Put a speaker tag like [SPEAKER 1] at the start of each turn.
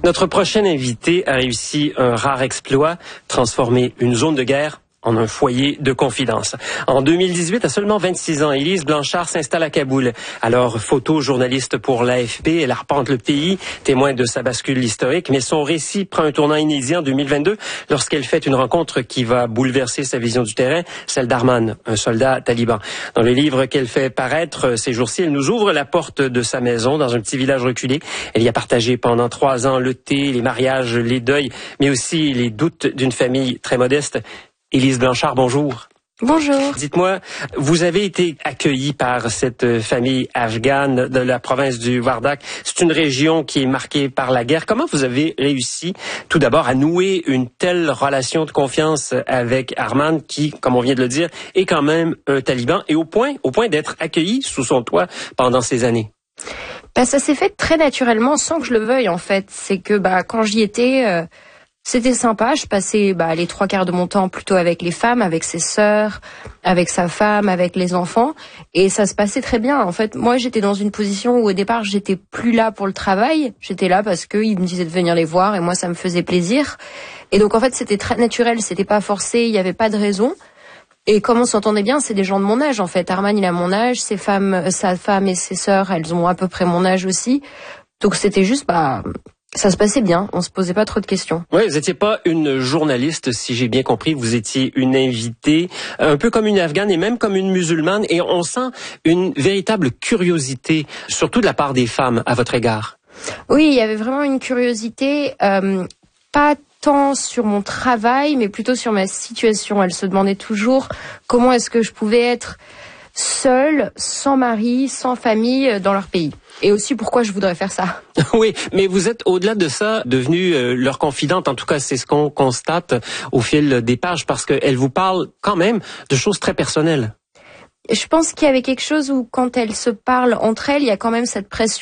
[SPEAKER 1] Notre prochaine invité a réussi un rare exploit, transformer une zone de guerre en un foyer de confidence. En 2018, à seulement 26 ans, Élise Blanchard s'installe à Kaboul. Alors, photojournaliste pour l'AFP, elle arpente le pays, témoin de sa bascule historique, mais son récit prend un tournant inédit en 2022 lorsqu'elle fait une rencontre qui va bouleverser sa vision du terrain, celle d'Arman, un soldat taliban. Dans le livre qu'elle fait paraître ces jours-ci, elle nous ouvre la porte de sa maison dans un petit village reculé. Elle y a partagé pendant 3 ans le thé, les mariages, les deuils, mais aussi les doutes d'une famille très modeste. Élise Blanchard, bonjour.
[SPEAKER 2] Bonjour.
[SPEAKER 1] Dites-moi, vous avez été accueillie par cette famille afghane de la province du Wardak. C'est une région qui est marquée par la guerre. Comment vous avez réussi, tout d'abord, à nouer une telle relation de confiance avec Arman, qui, comme on vient de le dire, est quand même un taliban, et au point d'être accueilli sous son toit pendant ces années?
[SPEAKER 2] Ça s'est fait très naturellement, sans que je le veuille, en fait. C'est que quand j'y étais... C'était sympa, je passais les 3/4 de mon temps plutôt avec les femmes, avec ses sœurs, avec sa femme, avec les enfants, et ça se passait très bien. En fait, moi j'étais dans une position où au départ j'étais plus là pour le travail, j'étais là parce qu'ils me disaient de venir les voir et moi ça me faisait plaisir. Et donc en fait c'était très naturel, c'était pas forcé, il y avait pas de raison. Et comme on s'entendait bien, c'est des gens de mon âge en fait. Arman il a mon âge, sa femme et ses sœurs, elles ont à peu près mon âge aussi. Donc c'était juste ça se passait bien, on se posait pas trop de questions.
[SPEAKER 1] Oui, vous n'étiez pas une journaliste, si j'ai bien compris, vous étiez une invitée, un peu comme une Afghane et même comme une musulmane, et on sent une véritable curiosité, surtout de la part des femmes à votre égard.
[SPEAKER 2] Oui, il y avait vraiment une curiosité, pas tant sur mon travail, mais plutôt sur ma situation. Elle se demandait toujours comment est-ce que je pouvais être seule, sans mari, sans famille dans leur pays. Et aussi pourquoi je voudrais faire ça.
[SPEAKER 1] Oui, mais vous êtes au-delà de ça devenue leur confidente. En tout cas, c'est ce qu'on constate au fil des pages, parce qu'elle vous parle quand même de choses très personnelles.
[SPEAKER 2] Je pense qu'il y avait quelque chose où quand elles se parlent entre elles, il y a quand même cette pression